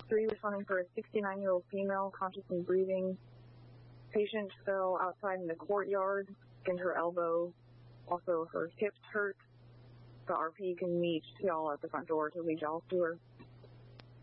3, responding for a 69-year-old female, conscious and breathing. Patient fell outside in the courtyard, skinned her elbow. Also, her hips hurt. The RP can meet y'all at the front door to lead y'all to her.